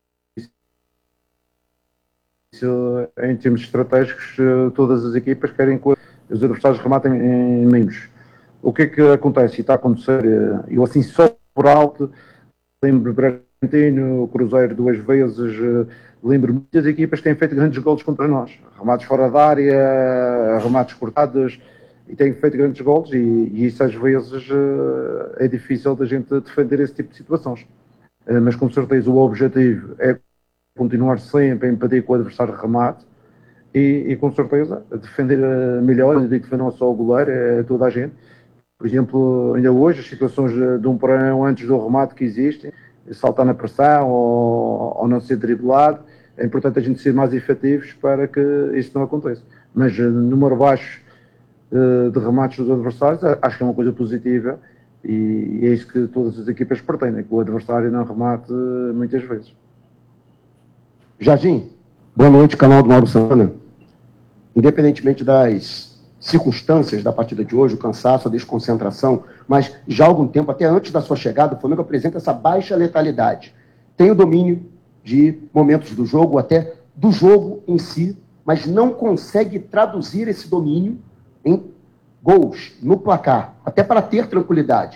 isso, em termos estratégicos, todas as equipas querem que os adversários rematem em menos. O que é que acontece? E está a acontecer, eu assim só por alto, lembro Bragantino, o Cruzeiro 2 vezes, lembro muitas equipas que têm feito grandes golos contra nós. Remates fora da área, remates cortados, e têm feito grandes golos, e isso às vezes é difícil da gente defender esse tipo de situações. Mas com certeza o objetivo é continuar sempre a impedir que o adversário remate e com certeza defender melhor. Eu digo que não só o goleiro, é toda a gente. Por exemplo, ainda hoje, as situações de 1 para 1 antes do remate que existem, saltar na pressão ou não ser driblado, é importante a gente ser mais efetivos para que isso não aconteça. Mas número baixo de remates dos adversários, acho que é uma coisa positiva e é isso que todas as equipas pretendem, que o adversário não remate muitas vezes. Jardim, boa noite, canal do Mauro Santana. Independentemente das circunstâncias da partida de hoje, o cansaço, a desconcentração, mas já há algum tempo, até antes da sua chegada, o Flamengo apresenta essa baixa letalidade. Tem o domínio de momentos do jogo, até do jogo em si, mas não consegue traduzir esse domínio em gols no placar, até para ter tranquilidade.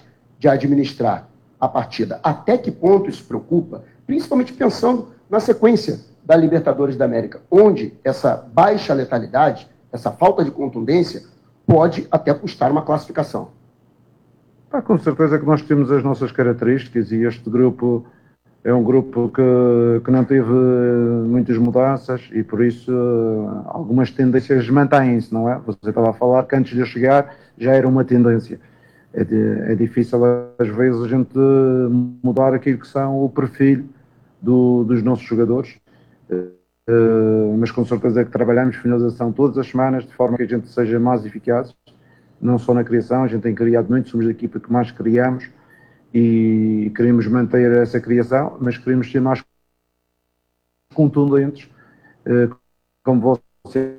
de administrar a partida. Até que ponto isso preocupa? Principalmente pensando na sequência da Libertadores da América, onde essa baixa letalidade, essa falta de contundência, pode até custar uma classificação. Com certeza que nós temos as nossas características e este grupo é um grupo que não teve muitas mudanças e por isso algumas tendências mantêm-se, não é? Você estava a falar que antes de eu chegar já era uma tendência. É difícil às vezes a gente mudar aquilo que são o perfil dos nossos jogadores, mas com certeza que trabalhamos finalização todas as semanas de forma que a gente seja mais eficaz, não só na criação, a gente tem criado muito, somos a equipa que mais criamos e queremos manter essa criação, mas queremos ser mais contundentes, como você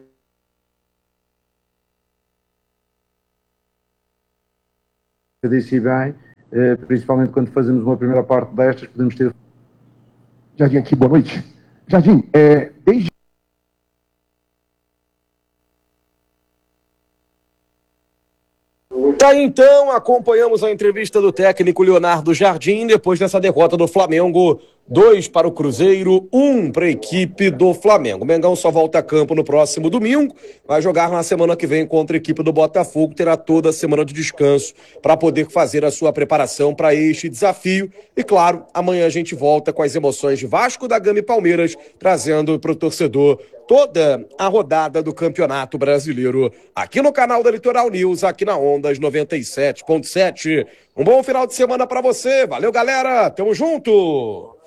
disse bem, principalmente quando fazemos uma primeira parte destas, podemos ter... Jardim aqui, boa noite. Jardim, desde... Tá, então, acompanhamos a entrevista do técnico Leonardo Jardim depois dessa derrota do Flamengo. 2 para o Cruzeiro, 1 para a equipe do Flamengo. O Mengão só volta a campo no próximo domingo, vai jogar na semana que vem contra a equipe do Botafogo, terá toda a semana de descanso para poder fazer a sua preparação para este desafio. E claro, amanhã a gente volta com as emoções de Vasco da Gama e Palmeiras, trazendo para o torcedor toda a rodada do Campeonato Brasileiro aqui no canal da Litoral News, aqui na Ondas 97.7. Um bom final de semana para você. Valeu, galera. Tamo junto.